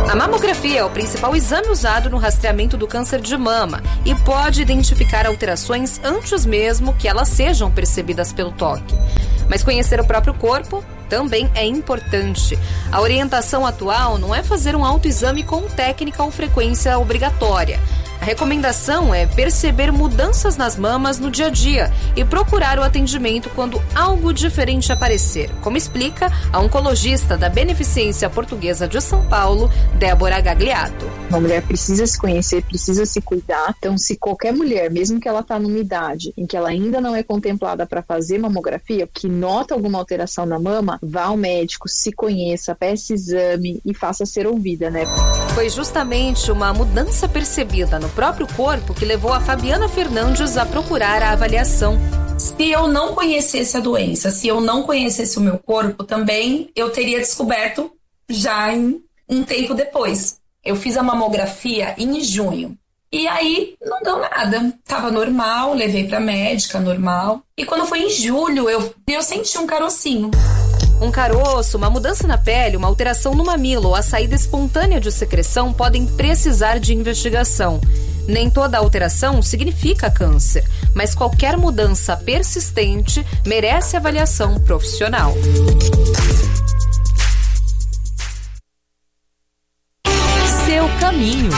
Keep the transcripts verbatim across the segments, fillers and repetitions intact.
A mamografia é o principal exame usado no rastreamento do câncer de mama e pode identificar alterações antes mesmo que elas sejam percebidas pelo toque. Mas conhecer o próprio corpo também é importante. A orientação atual não é fazer um autoexame com técnica ou frequência obrigatória. A recomendação é perceber mudanças nas mamas no dia a dia e procurar o atendimento quando algo diferente aparecer, como explica a oncologista da Beneficência Portuguesa de São Paulo, Débora Gagliato. Uma mulher precisa se conhecer, precisa se cuidar. Então, se qualquer mulher, mesmo que ela está numa idade em que ela ainda não é contemplada para fazer mamografia, que nota alguma alteração na mama, vá ao médico, se conheça, peça exame e faça ser ouvida, né? Foi justamente uma mudança percebida no próprio corpo que levou a Fabiana Fernandes a procurar a avaliação. Se eu não conhecesse a doença, se eu não conhecesse o meu corpo, também eu teria descoberto já em um tempo depois. Eu fiz a mamografia em junho. E aí não deu nada. Tava normal, levei pra médica, normal. E quando foi em julho, eu, eu senti um carocinho. Um caroço, uma mudança na pele, uma alteração no mamilo ou a saída espontânea de secreção podem precisar de investigação. Nem toda alteração significa câncer, mas qualquer mudança persistente merece avaliação profissional. Seu caminho.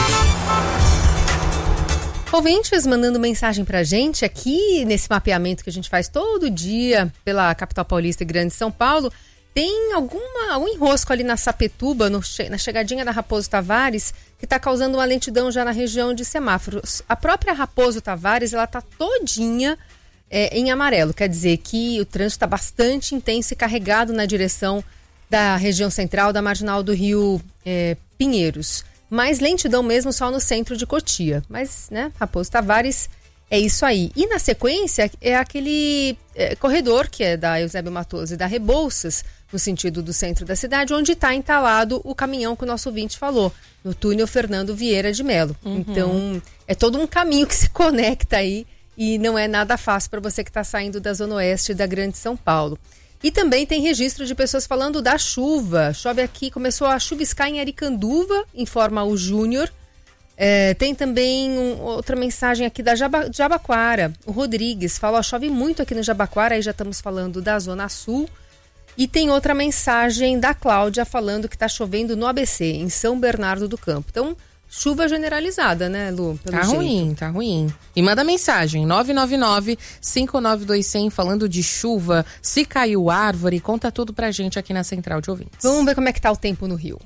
Ouvintes mandando mensagem pra gente aqui nesse mapeamento que a gente faz todo dia pela capital paulista e Grande São Paulo. Tem alguma, algum enrosco ali na Sapituba, no, na chegadinha da Raposo Tavares, que está causando uma lentidão já na região de semáforos. A própria Raposo Tavares, ela está todinha é, em amarelo. Quer dizer que o trânsito está bastante intenso e carregado na direção da região central da Marginal do Rio é, Pinheiros. Mais lentidão mesmo só no centro de Cotia. Mas, né, Raposo Tavares... É isso aí. E na sequência é aquele é, corredor que é da Eusébio Matoso e da Rebouças, no sentido do centro da cidade, onde está entalado o caminhão que o nosso ouvinte falou, no túnel Fernando Vieira de Melo. Uhum. Então, é todo um caminho que se conecta aí e não é nada fácil para você que está saindo da Zona Oeste da Grande São Paulo. E também tem registro de pessoas falando da chuva. Chove aqui, começou a chuviscar em Aricanduva, informa o Júnior. É, tem também um, outra mensagem aqui da Jaba, Jabaquara. O Rodrigues fala, ó, chove muito aqui no Jabaquara, aí já estamos falando da Zona Sul. E tem outra mensagem da Cláudia falando que está chovendo no A B C, em São Bernardo do Campo. Então, chuva generalizada, né, Lu? Tá jeito. ruim, tá ruim. E manda mensagem, nove nove nove, cinco nove dois zero zero, falando de chuva, se caiu árvore, conta tudo pra gente aqui na Central de Ouvintes. Vamos ver como é que tá o tempo no Rio.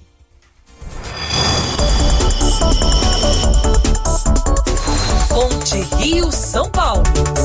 Ponte Rio São Paulo.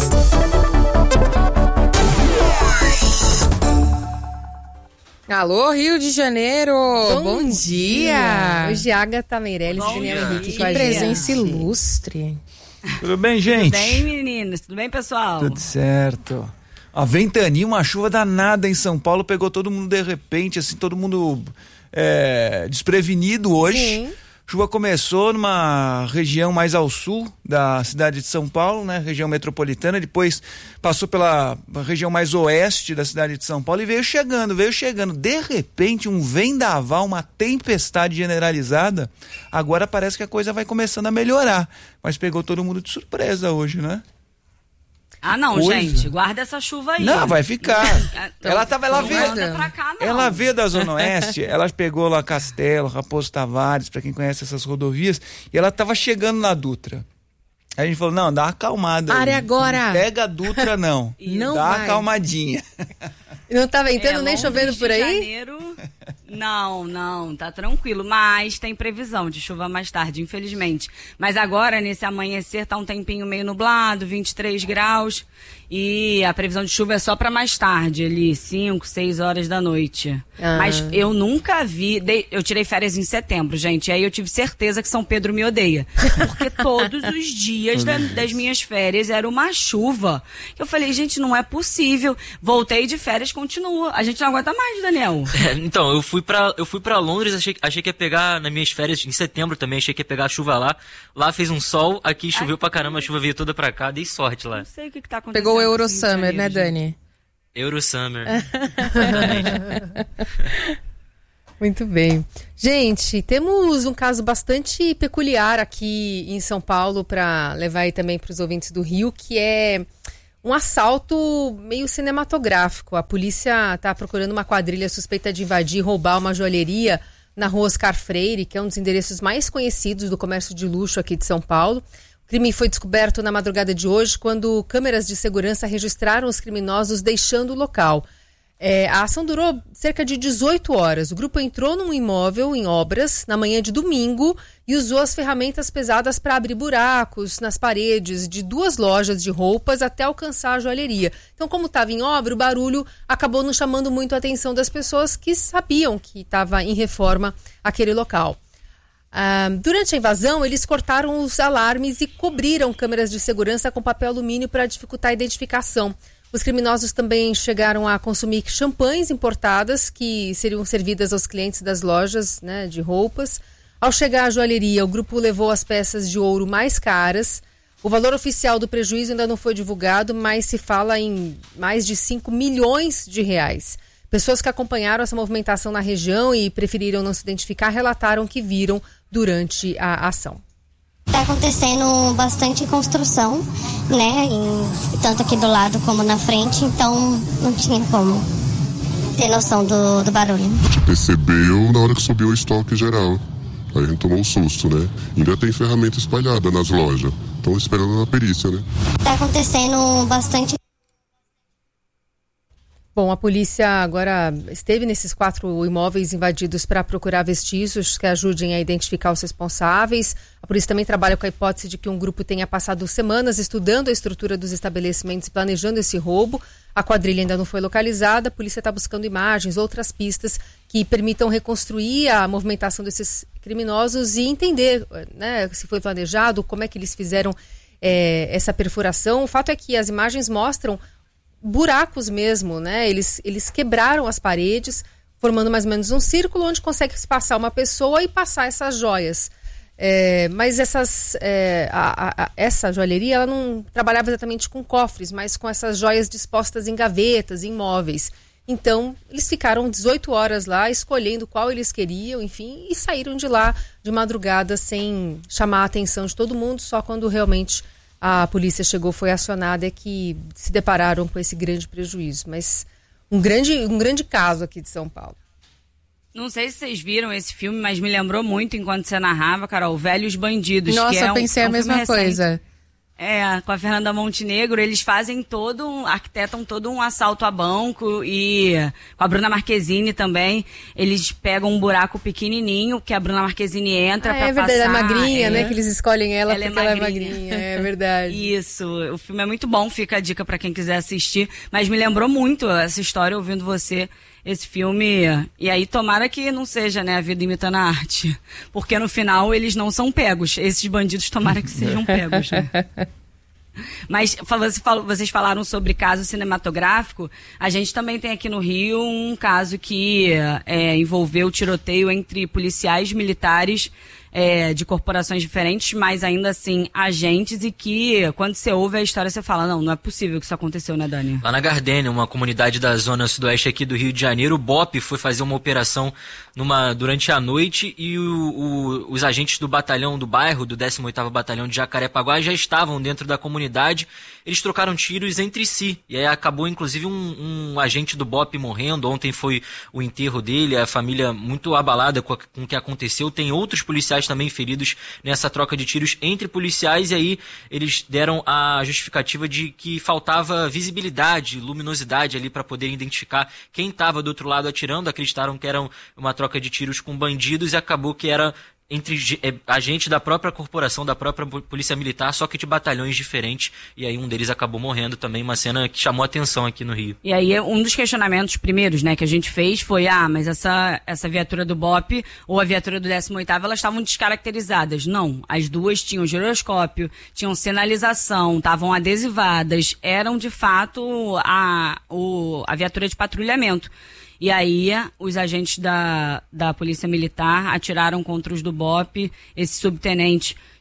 Alô, Rio de Janeiro. Bom, Bom dia. dia. Hoje Agatha Meirelles e Daniel Henrique com a gente. Presença ilustre. Tudo bem, gente? Tudo bem, meninos? Tudo bem, pessoal? Tudo certo. A ventania, uma chuva danada em São Paulo, pegou todo mundo de repente, assim, todo mundo é, desprevenido hoje. Sim. Chuva começou numa região mais ao sul da cidade de São Paulo, né? Região metropolitana, depois passou pela região mais oeste da cidade de São Paulo e veio chegando, veio chegando. De repente, um vendaval, uma tempestade generalizada. Agora parece que a coisa vai começando a melhorar, mas pegou todo mundo de surpresa hoje, né? Ah, não, Coisa. gente, guarda essa chuva aí. Não, vai ficar. ela tava, ela veio, pra cá, não. ela veio da Zona Oeste, ela pegou lá Castelo, Raposo Tavares, pra quem conhece essas rodovias, e ela tava chegando na Dutra. Aí a gente falou, não, dá uma acalmada. Área agora. Não pega a Dutra, não. Não dá vai. uma acalmadinha. Não tá ventando é, nem chovendo por aí? Janeiro, não, não, tá tranquilo. Mas tem previsão de chuva mais tarde, infelizmente. Mas agora, nesse amanhecer, tá um tempinho meio nublado, vinte e três graus. E a previsão de chuva é só pra mais tarde, ali, cinco, seis horas da noite. Ah. Mas eu nunca vi... De, eu tirei férias em setembro, gente. E aí eu tive certeza que São Pedro me odeia. Porque todos os dias da, das minhas férias era uma chuva. Eu falei, gente, não é possível. Voltei de férias, continua. A gente não aguenta mais, Daniel. É, então, eu fui pra, eu fui pra Londres, achei, achei que ia pegar, nas minhas férias, em setembro também, achei que ia pegar a chuva lá. Lá fez um sol, aqui choveu Ai, pra caramba, a chuva veio toda pra cá, dei sorte lá. Não sei o que, que tá acontecendo. Pegou o Eurosummer, né, Dani? Eurosummer. Muito bem. Gente, temos um caso bastante peculiar aqui em São Paulo para levar aí também para os ouvintes do Rio, que é um assalto meio cinematográfico. A polícia está procurando uma quadrilha suspeita de invadir e roubar uma joalheria na rua Oscar Freire, que é um dos endereços mais conhecidos do comércio de luxo aqui de São Paulo. O crime foi descoberto na madrugada de hoje, quando câmeras de segurança registraram os criminosos deixando o local. É, a ação durou cerca de dezoito horas. O grupo entrou num imóvel em obras na manhã de domingo e usou as ferramentas pesadas para abrir buracos nas paredes de duas lojas de roupas até alcançar a joalheria. Então, como estava em obra, o barulho acabou não chamando muito a atenção das pessoas que sabiam que estava em reforma aquele local. Ah, durante a invasão, eles cortaram os alarmes e cobriram câmeras de segurança com papel alumínio para dificultar a identificação. Os criminosos também chegaram a consumir champanhes importadas que seriam servidas aos clientes das lojas, né, de roupas. Ao chegar à joalheria, o grupo levou as peças de ouro mais caras. O valor oficial do prejuízo ainda não foi divulgado, mas se fala em mais de cinco milhões de reais. Pessoas que acompanharam essa movimentação na região e preferiram não se identificar relataram que viram durante a ação. Está acontecendo bastante construção, né? Em, tanto aqui do lado como na frente, então não tinha como ter noção do, do barulho. A gente percebeu na hora que subiu o estoque geral. Aí a gente tomou um susto, né? Ainda tem ferramenta espalhada nas lojas. Estão esperando a perícia, né? Está acontecendo bastante. Bom, a polícia agora esteve nesses quatro imóveis invadidos para procurar vestígios que ajudem a identificar os responsáveis. A polícia também trabalha com a hipótese de que um grupo tenha passado semanas estudando a estrutura dos estabelecimentos e planejando esse roubo. A quadrilha ainda não foi localizada. A polícia está buscando imagens, outras pistas que permitam reconstruir a movimentação desses criminosos e entender, né, se foi planejado, como é que eles fizeram é, essa perfuração. O fato é que as imagens mostram buracos mesmo, né? Eles, eles quebraram as paredes, formando mais ou menos um círculo onde consegue se passar uma pessoa e passar essas joias. É, mas essas, é, a, a, essa joalheria ela não trabalhava exatamente com cofres, mas com essas joias dispostas em gavetas, em móveis. Então, eles ficaram dezoito horas lá, escolhendo qual eles queriam, enfim, e saíram de lá de madrugada sem chamar a atenção de todo mundo, só quando realmente a polícia chegou, foi acionada, é que se depararam com esse grande prejuízo. Mas um grande, um grande caso aqui de São Paulo. Não sei se vocês viram esse filme, mas me lembrou muito enquanto você narrava, Carol, Velhos Bandidos. Nossa, que é eu pensei um, é a um mesma coisa. É, com a Fernanda Montenegro, eles fazem todo, um, arquitetam todo um assalto a banco e com a Bruna Marquezine também, eles pegam um buraco pequenininho que a Bruna Marquezine entra ah, pra é verdade, passar. É magrinha, é, né, que eles escolhem ela, ela porque é ela é magrinha, é verdade. Isso, o filme é muito bom, fica a dica pra quem quiser assistir, mas me lembrou muito essa história ouvindo você, esse filme, e aí tomara que não seja, né, a vida imitando a arte, porque no final eles não são pegos, esses bandidos tomara que sejam pegos, né? Mas vocês falaram sobre caso cinematográfico, a gente também tem aqui no Rio um caso que é, envolveu tiroteio entre policiais militares é, de corporações diferentes, mas ainda assim agentes, e que quando você ouve a história você fala, não, não é possível que isso aconteceu, né, Dani? Lá na Gardênia, uma comunidade da zona sudoeste aqui do Rio de Janeiro, o B O P foi fazer uma operação numa, durante a noite e o, o, os agentes do batalhão do bairro, do décimo oitavo Batalhão de Jacarepaguá, já estavam dentro da comunidade. Eles trocaram tiros entre si, e aí acabou inclusive um, um agente do B O P morrendo. Ontem foi o enterro dele, a família muito abalada com, a, com o que aconteceu. Tem outros policiais também feridos nessa troca de tiros entre policiais, e aí eles deram a justificativa de que faltava visibilidade, luminosidade ali para poder identificar quem estava do outro lado atirando. Acreditaram que era uma troca de tiros com bandidos e acabou que era entre é, agente da própria corporação, da própria polícia militar, só que de batalhões diferentes, e aí um deles acabou morrendo também, uma cena que chamou a atenção aqui no Rio. E aí um dos questionamentos primeiros, né, que a gente fez foi, ah, mas essa, essa viatura do B O P ou a viatura do décimo oitavo, elas estavam descaracterizadas. Não, as duas tinham giroscópio, tinham sinalização, estavam adesivadas, eram de fato a, o, a viatura de patrulhamento. E aí, os agentes da, da Polícia Militar atiraram contra os do B O P. Esse subtenente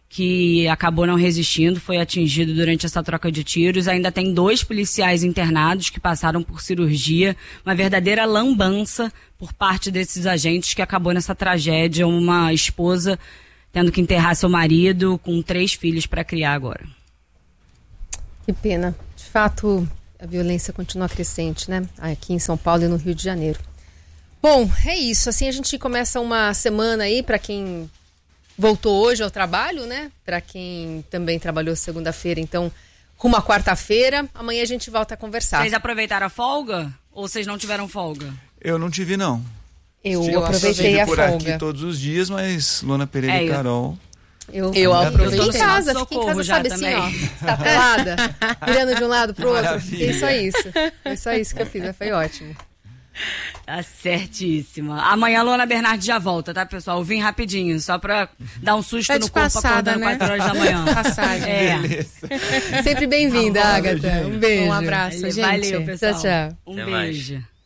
que acabou não resistindo, foi atingido durante essa troca de tiros. Ainda tem dois policiais internados que passaram por cirurgia, uma verdadeira lambança por parte desses agentes que acabou nessa tragédia, uma esposa tendo que enterrar seu marido com três filhos para criar agora. Que pena. De fato, a violência continua crescente, né? Aqui em São Paulo e no Rio de Janeiro. Bom, é isso. Assim a gente começa uma semana aí para quem voltou hoje ao trabalho, né? Para quem também trabalhou segunda-feira, então, rumo à quarta-feira. Amanhã a gente volta a conversar. Vocês aproveitaram a folga? Ou vocês não tiveram folga? Eu não tive, não. Eu, eu aproveitei a por folga. aqui todos os dias, mas Luana Pereira É, e eu- Carol... Eu, Eu aproveitei. Fiquei em casa, Socorro fiquei em casa, já sabe também. assim, ó. Tá pelada, virando de um lado pro outro. Maravilha. Foi só isso. Foi só isso que eu fiz, mas foi ótimo. Tá certíssima. Amanhã a Luana Bernardi já volta, tá, pessoal? Eu vim rapidinho, só pra dar um susto Tá no de corpo passada, acordando né? quatro horas da manhã. Passagem. É. Sempre bem-vinda, Tá bom, Agatha. gente. Um beijo. Um abraço, gente. Valeu, pessoal. Tchau, tchau. Um Até mais. beijo.